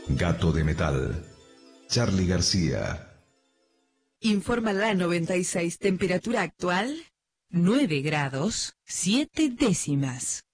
Gato de Metal. Charly García. Informa la 96, temperatura actual 9 grados 7 décimas.